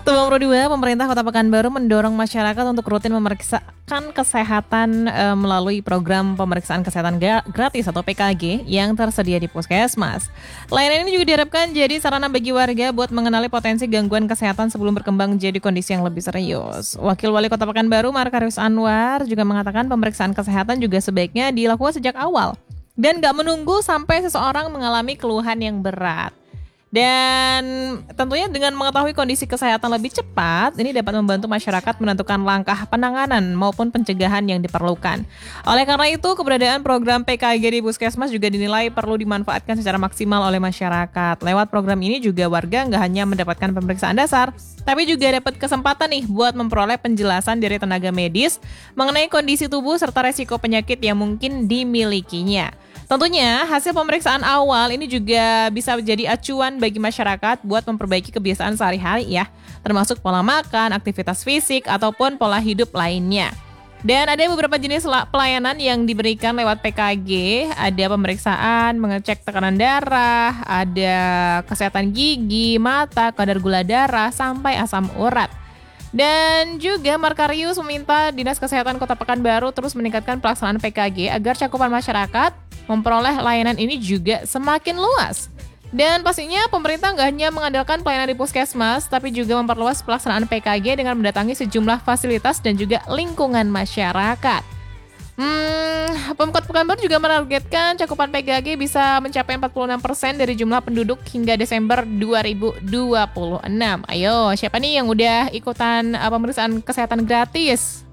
Nomor 2, pemerintah Kota Pekanbaru mendorong masyarakat untuk rutin memeriksakan kesehatan melalui program pemeriksaan kesehatan gratis atau PKG yang tersedia di puskesmas. Layanan ini juga diharapkan jadi sarana bagi warga buat mengenali potensi gangguan kesehatan sebelum berkembang jadi kondisi yang lebih serius. Wakil Wali Kota Pekanbaru, Markarius Anwar, juga mengatakan pemeriksaan kesehatan juga sebaiknya dilakukan sejak awal dan nggak menunggu sampai seseorang mengalami keluhan yang berat. Dan tentunya dengan mengetahui kondisi kesehatan lebih cepat, ini dapat membantu masyarakat menentukan langkah penanganan maupun pencegahan yang diperlukan. Oleh karena itu, keberadaan program PKG di Puskesmas juga dinilai perlu dimanfaatkan secara maksimal oleh masyarakat. Lewat program ini juga warga nggak hanya mendapatkan pemeriksaan dasar, tapi juga dapat kesempatan nih buat memperoleh penjelasan dari tenaga medis mengenai kondisi tubuh serta resiko penyakit yang mungkin dimilikinya. Tentunya hasil pemeriksaan awal ini juga bisa menjadi acuan bagi masyarakat buat memperbaiki kebiasaan sehari-hari ya, termasuk pola makan, aktivitas fisik, ataupun pola hidup lainnya. Dan ada beberapa jenis pelayanan yang diberikan lewat PKG, ada pemeriksaan, mengecek tekanan darah, ada kesehatan gigi, mata, kadar gula darah, sampai asam urat. Dan juga Markarius meminta Dinas Kesehatan Kota Pekanbaru terus meningkatkan pelaksanaan PKG agar cakupan masyarakat memperoleh layanan ini juga semakin luas. Dan pastinya pemerintah nggak hanya mengandalkan pelayanan di puskesmas, tapi juga memperluas pelaksanaan PKG dengan mendatangi sejumlah fasilitas dan juga lingkungan masyarakat. Pemkot Pekanbaru juga menargetkan cakupan PKG bisa mencapai 46% dari jumlah penduduk hingga Desember 2026. Ayo, siapa nih yang udah ikutan pemeriksaan kesehatan gratis?